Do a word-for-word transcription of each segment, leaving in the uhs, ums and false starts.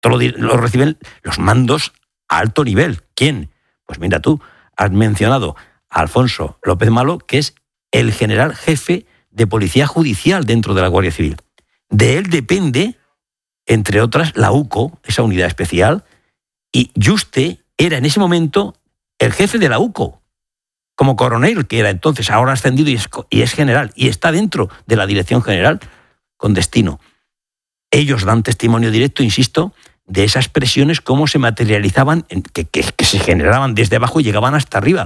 todo lo, lo reciben los mandos a alto nivel. ¿Quién? Pues mira tú, has mencionado a Alfonso López Malo, que es el general jefe de Policía Judicial dentro de la Guardia Civil. De él depende, entre otras, la U C O, esa unidad especial, y Yuste era en ese momento el jefe de la U C O, como coronel que era entonces, ahora ascendido y es, y es general, y está dentro de la Dirección General con destino. Ellos dan testimonio directo, insisto, de esas presiones, cómo se materializaban, que, que, que se generaban desde abajo y llegaban hasta arriba.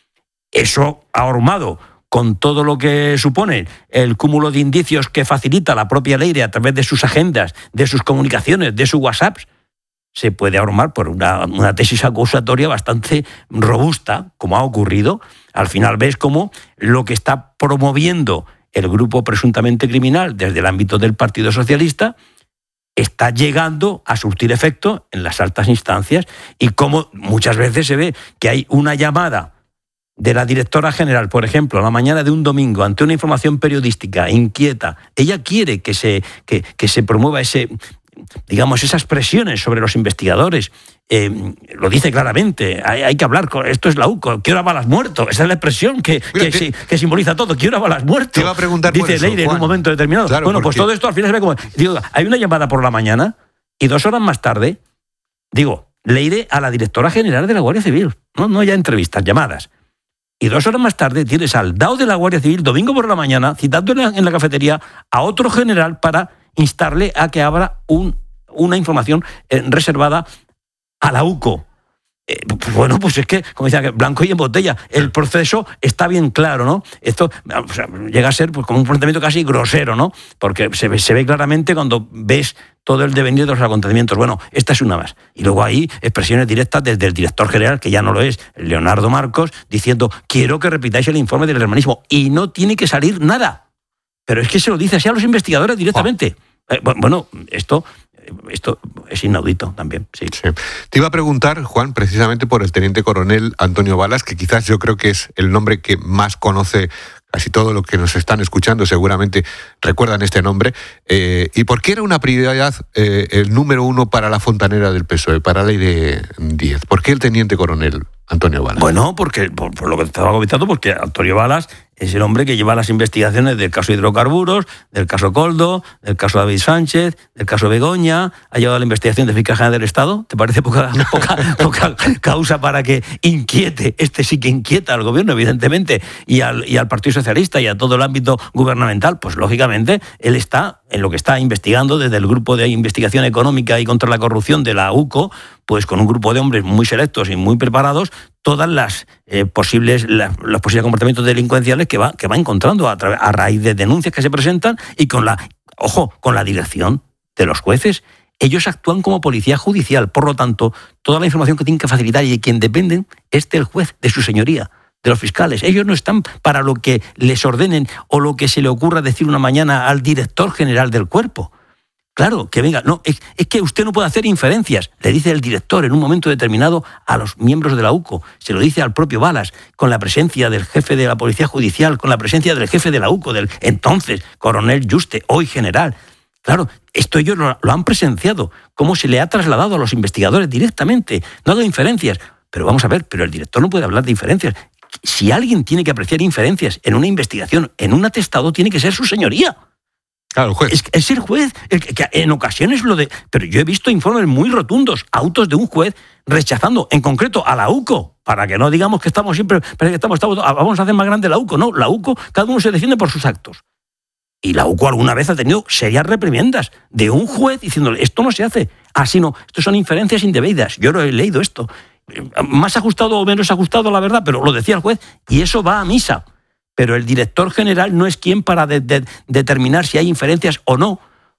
Eso ahormado con todo lo que supone el cúmulo de indicios que facilita la propia Leire a través de sus agendas, de sus comunicaciones, de sus WhatsApps, se puede armar por una, una tesis acusatoria bastante robusta, como ha ocurrido. Al final ves cómo lo que está promoviendo el grupo presuntamente criminal desde el ámbito del Partido Socialista está llegando a surtir efecto en las altas instancias, y cómo muchas veces se ve que hay una llamada de la directora general, por ejemplo, a la mañana de un domingo, ante una información periodística inquieta. Ella quiere que se, que, que se promueva ese, digamos, esas presiones sobre los investigadores. Eh, lo dice claramente, hay, hay que hablar, con, esto es la U C O, ¿qué hora balas muerto? Esa es la expresión que, Mira, que, te, si, que simboliza todo, ¿qué hora balas muerto? Te iba a preguntar dice por eso, Leire, Juan, en un momento determinado. Claro, bueno, porque... pues todo esto al final se ve como... Digo, hay una llamada por la mañana y dos horas más tarde, digo, Leire a la directora general de la Guardia Civil, no, no ya entrevistas, llamadas. Y dos horas más tarde tienes al D A O de la Guardia Civil, domingo por la mañana, citando en la, en la cafetería a otro general para instarle a que abra un, una información eh, reservada a la U C O. Eh, pues bueno, pues es que, como decía, blanco y en botella. El proceso está bien claro, ¿no? Esto o sea, llega a ser pues, como un planteamiento casi grosero, ¿no? Porque se ve, se ve claramente cuando ves todo el devenir de los acontecimientos. Bueno, esta es una más. Y luego hay expresiones directas desde el director general, que ya no lo es, Leonardo Marcos, diciendo, quiero que repitáis el informe del hermanismo. Y no tiene que salir nada. Pero es que se lo dice así a los investigadores directamente. Oh. Eh, bueno, esto... Esto es inaudito también, sí. sí. Te iba a preguntar, Juan, precisamente por el teniente coronel Antonio Balas, que quizás yo creo que es el nombre que más conoce casi todo lo que nos están escuchando, seguramente recuerdan este nombre. Eh, ¿Y por qué era una prioridad eh, el número uno para la fontanera del P S O E, para Leire Díez? ¿Por qué el teniente coronel Antonio Balas? Bueno, porque por, por lo que te estaba comentando, porque Antonio Balas es el hombre que lleva las investigaciones del caso hidrocarburos, del caso Coldo, del caso David Sánchez, del caso Begoña, ha llevado la investigación de Fiscalía General del Estado. ¿Te parece poca, poca, poca causa para que inquiete? Este sí que inquieta al gobierno, evidentemente, y al, y al Partido Socialista y a todo el ámbito gubernamental. Pues lógicamente él está en lo que está investigando desde el Grupo de Investigación Económica y contra la Corrupción de la U C O, pues con un grupo de hombres muy selectos y muy preparados, todas las eh, posibles la, los posibles comportamientos delincuenciales que va que va encontrando a, a raíz de denuncias que se presentan, y con la ojo con la dirección de los jueces. Ellos actúan como policía judicial, por lo tanto, toda la información que tienen que facilitar y de quien dependen es del juez, de su señoría, de los fiscales. Ellos no están para lo que les ordenen o lo que se le ocurra decir una mañana al director general del cuerpo. Claro, que venga, no, es, es que usted no puede hacer inferencias, le dice el director en un momento determinado a los miembros de la U C O, se lo dice al propio Balas, con la presencia del jefe de la Policía Judicial, con la presencia del jefe de la U C O, del entonces coronel Yuste, hoy general. Claro, esto ellos lo, lo han presenciado, cómo se le ha trasladado a los investigadores directamente, no hago inferencias, pero vamos a ver, pero el director no puede hablar de inferencias. Si alguien tiene que apreciar inferencias en una investigación, en un atestado, tiene que ser su señoría. Claro, el juez. Es, es el juez, el que, que en ocasiones lo de... Pero yo he visto informes muy rotundos, autos de un juez rechazando, en concreto, a la U C O, para que no digamos que estamos siempre... Para que estamos, estamos, vamos a hacer más grande la U C O. No, la U C O, cada uno se defiende por sus actos. Y la U C O alguna vez ha tenido serias reprimendas de un juez diciéndole, esto no se hace. Así no, esto son inferencias indebidas. Yo lo he leído esto. Más ajustado o menos ajustado, la verdad, pero lo decía el juez, y eso va a misa. Pero el director general no es quien para de, de, determinar si hay inferencias o no.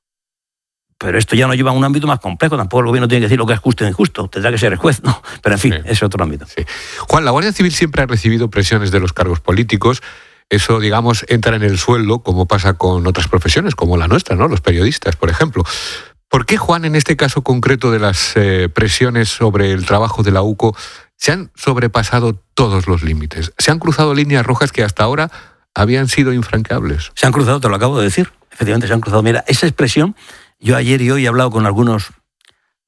Pero esto ya nos lleva a un ámbito más complejo. Tampoco el gobierno tiene que decir lo que es justo o injusto. Tendrá que ser el juez, ¿no? Pero en fin, sí. Es otro ámbito. Sí. Juan, la Guardia Civil siempre ha recibido presiones de los cargos políticos. Eso, digamos, entra en el sueldo, como pasa con otras profesiones, como la nuestra, ¿no? Los periodistas, por ejemplo. ¿Por qué, Juan, en este caso concreto de las eh, presiones sobre el trabajo de la U C O, se han sobrepasado todos los límites? ¿Se han cruzado líneas rojas que hasta ahora habían sido infranqueables? Se han cruzado, te lo acabo de decir. Efectivamente, se han cruzado. Mira, esa expresión, yo ayer y hoy he hablado con algunos